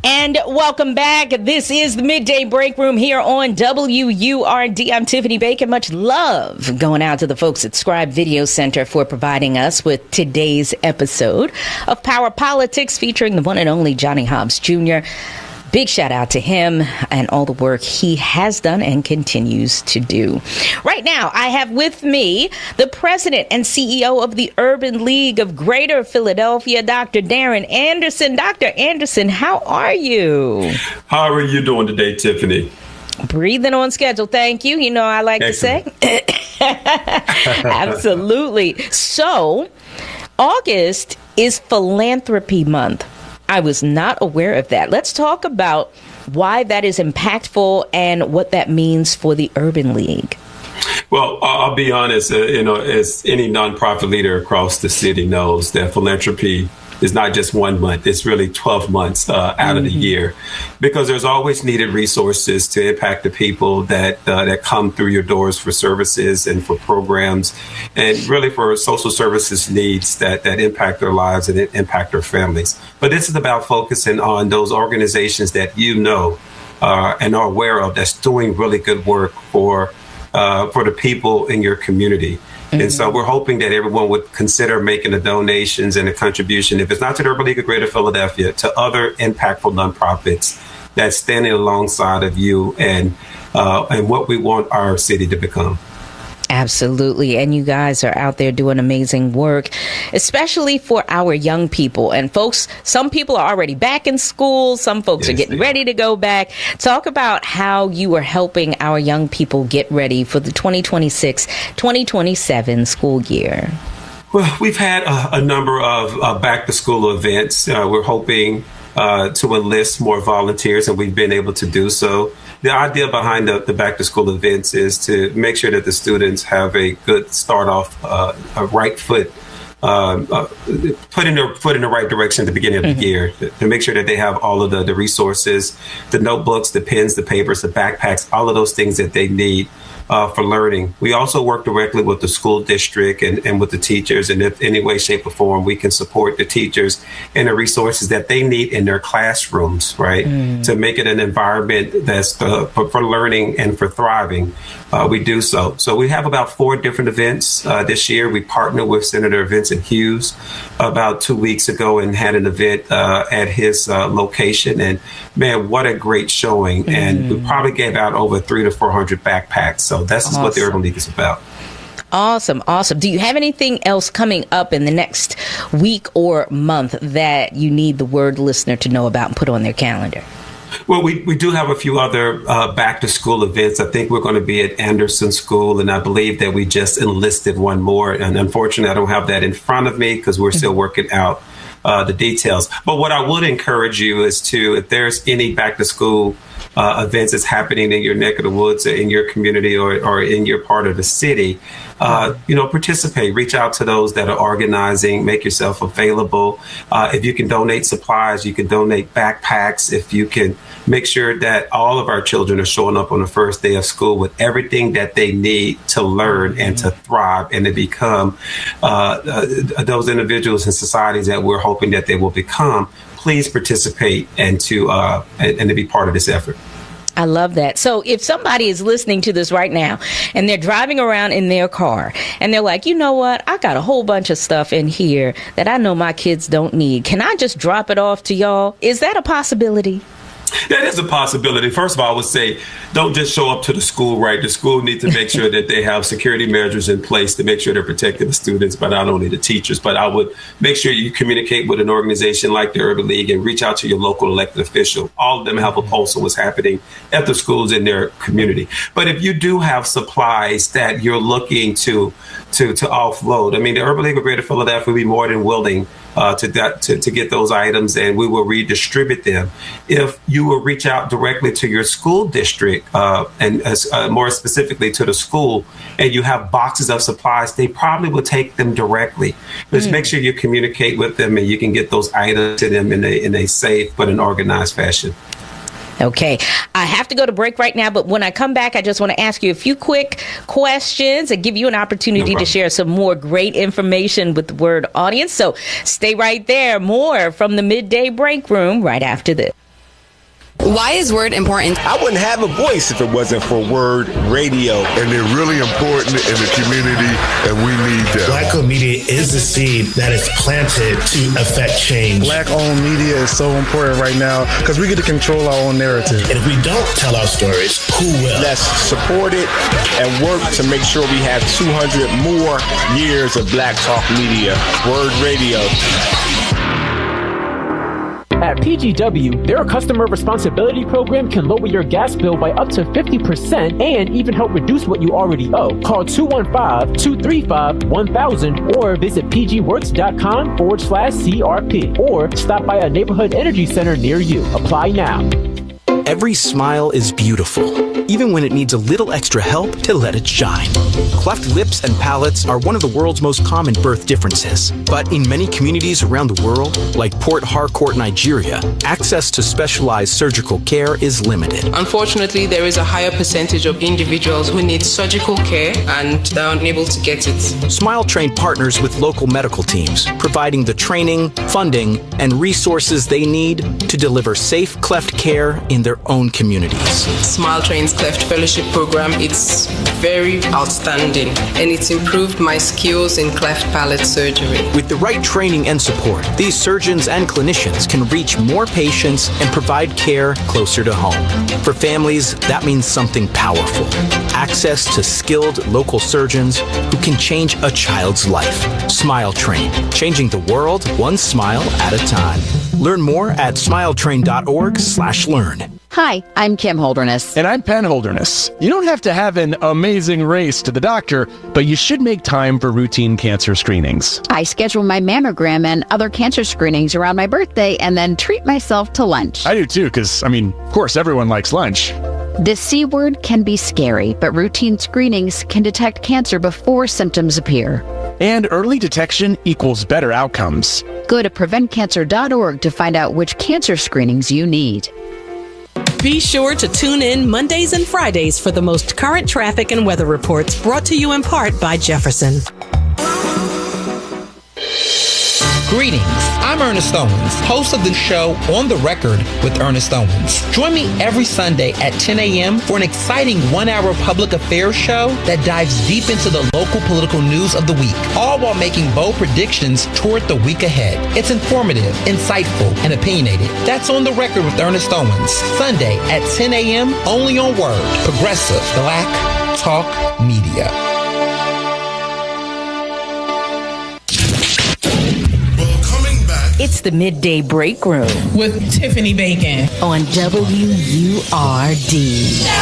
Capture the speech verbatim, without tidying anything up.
And welcome back. This is the Midday Break Room here on W U R D. I'm Tiffany Bacon. Much love going out to the folks at Scribe Video Center for providing us with today's episode of Power Politics featuring the one and only Johnny Hobbs Junior Big shout out to him and all the work he has done and continues to do. Right now, I have with me the president and C E O of the Urban League of Greater Philadelphia, Doctor Darren Anderson. Doctor Anderson, how are you? How are you doing today, Tiffany? Breathing on schedule. Thank you. You know, I like Excellent. to say. Absolutely. So, August is Philanthropy Month. I was not aware of that. Let's talk about why that is impactful and what that means for the Urban League. Well, I'll be honest, uh, you know, as any nonprofit leader across the city knows, that philanthropy is not just one month. It's really twelve months uh, out mm-hmm. of the year, because there's always needed resources to impact the people that uh, that come through your doors for services and for programs, and really for social services needs that, that impact their lives and impact their families. But this is about focusing on those organizations that you know uh, and are aware of that's doing really good work for uh, for the people in your community. Mm-hmm. And so we're hoping that everyone would consider making the donations and a contribution, if it's not to the Urban League of Greater Philadelphia, to other impactful nonprofits that's standing alongside of you and uh, and what we want our city to become. Absolutely. And you guys are out there doing amazing work, especially for our young people. And folks, some people are already back in school. Some folks yes, are getting ready to go back. Talk about how you are helping our young people get ready for the twenty twenty-six twenty twenty-seven school year. Well, we've had a, a number of uh, back to school events. Uh, we're hoping uh, to enlist more volunteers, and we've been able to do so. The idea behind the, the back-to-school events is to make sure that the students have a good start-off, uh, a right foot, um, uh, putting their foot in the right direction at the beginning of the mm-hmm. year, to, to make sure that they have all of the, the resources, the notebooks, the pens, the papers, the backpacks, all of those things that they need uh, for learning. We also work directly with the school district and, and with the teachers, and if any way, shape, or form, we can support the teachers and the resources that they need in their classrooms, right, mm. to make it an environment that's uh, for, for learning and for thriving. Uh, we do so. So we have about four different events uh, this year. We partnered with Senator Vincent Hughes about two weeks ago and had an event uh, at his uh, location. And man, what a great showing. Mm. And we probably gave out over three to four hundred backpacks. So that's awesome. What the Urban League is about. Awesome. Awesome. Do you have anything else coming up in the next week or month that you need the word listener to know about and put on their calendar? Well, we, we do have a few other uh, back-to-school events. I think we're going to be at Anderson School, and I believe that we just enlisted one more. And unfortunately, I don't have that in front of me because we're still working out uh, the details. But what I would encourage you is to, if there's any back-to-school uh, events that's happening in your neck of the woods, or in your community, or, or in your part of the city, uh, you know, participate. Reach out to those that are organizing. Make yourself available. Uh, if you can donate supplies, you can donate backpacks. If you can make sure that all of our children are showing up on the first day of school with everything that they need to learn and to thrive and to become uh, uh, those individuals and societies that we're hoping that they will become, please participate and to uh, and, and to be part of this effort. I love that. So if somebody is listening to this right now and they're driving around in their car and they're like, you know what, I got a whole bunch of stuff in here that I know my kids don't need. Can I just drop it off to y'all? Is that a possibility? That is a possibility. First of all, I would say don't just show up to the school, right? The school needs to make sure that they have security measures in place to make sure they're protecting the students, but not only the teachers. But I would make sure you communicate with an organization like the Urban League and reach out to your local elected official. All of them have a pulse of what's happening at the schools in their community. But if you do have supplies that you're looking to to, to offload, I mean, the Urban League of Greater Philadelphia will be more than willing Uh, to, that, to to get those items, and we will redistribute them. If you will reach out directly to your school district, uh, and uh, more specifically to the school, and you have boxes of supplies, they probably will take them directly. Just mm. make sure you communicate with them, and you can get those items to them in a in a safe but an organized fashion. Okay, I have to go to break right now, but when I come back, I just want to ask you a few quick questions and give you an opportunity no to share some more great information with the Word audience. So stay right there. More from the Midday Break Room right after this. Why is Word important? I wouldn't have a voice if it wasn't for Word Radio. And they're really important in the community, and we need them. Black-owned media is the seed that is planted to affect change. Black-owned media is so important right now because we get to control our own narrative. And if we don't tell our stories, who will? Let's support it and work to make sure we have two hundred more years of Black Talk Media. Word Radio. At P G W, their customer responsibility program can lower your gas bill by up to fifty percent and even help reduce what you already owe. Call two one five, two three five, one thousand or visit pgworks.com forward slash CRP or stop by a neighborhood energy center near you. Apply now. Every smile is beautiful, even when it needs a little extra help to let it shine. Cleft lips and palates are one of the world's most common birth differences. But in many communities around the world, like Port Harcourt, Nigeria, access to specialized surgical care is limited. Unfortunately, there is a higher percentage of individuals who need surgical care and they're unable to get it. Smile Train partners with local medical teams, providing the training, funding, and resources they need to deliver safe cleft care in their own communities. Smile Train's Cleft Fellowship Program, it's very outstanding and it's improved my skills in cleft palate surgery. With the right training and support, these surgeons and clinicians can reach more patients and provide care closer to home. For families, that means something powerful. Access to skilled local surgeons who can change a child's life. Smile Train, changing the world one smile at a time. Learn more at smiletrain.org slash learn. Hi, I'm Kim Holderness. And I'm Penn Holderness. You don't have to have an amazing race to the doctor, but you should make time for routine cancer screenings. I schedule my mammogram and other cancer screenings around my birthday and then treat myself to lunch. I do too, because, I mean, of course, everyone likes lunch. The C word can be scary, but routine screenings can detect cancer before symptoms appear. And early detection equals better outcomes. Go to prevent cancer dot org to find out which cancer screenings you need. Be sure to tune in Mondays and Fridays for the most current traffic and weather reports brought to you in part by Jefferson. Greetings, I'm Ernest Owens, host of the show On the Record with Ernest Owens. Join me every Sunday at ten a.m. for an exciting one-hour public affairs show that dives deep into the local political news of the week, all while making bold predictions toward the week ahead. It's informative, insightful, and opinionated. That's On the Record with Ernest Owens, Sunday at ten a.m. only on Word, Progressive Black Talk Media. It's the Midday Break Room with Tiffany Bacon on W U R D.